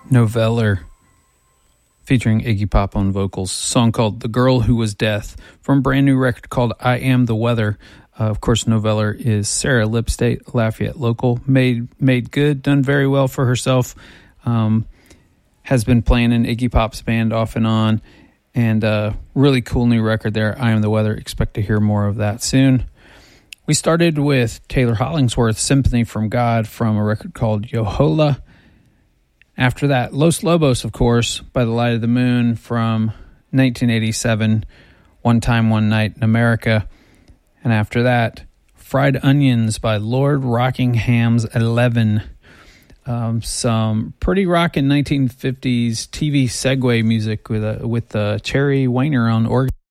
Noveller, featuring Iggy Pop on vocals. A song called The Girl Who Was Death from a brand new record called I Am the Weather. Of course, Noveller is Sarah Lipstate, Lafayette local. Made good, done very well for herself. Has been playing in Iggy Pop's band off and on. And really cool new record there, I Am the Weather. Expect to hear more of that soon. We started with Taylor Hollingsworth, Sympathy from God, from a record called Yohola. After that, Los Lobos, of course, By the Light of the Moon from 1987, One Time, One Night in America. And after that, Fried Onions by Lord Rockingham's 11. Some pretty rockin' 1950s TV segue music with Cherry Weiner on organ.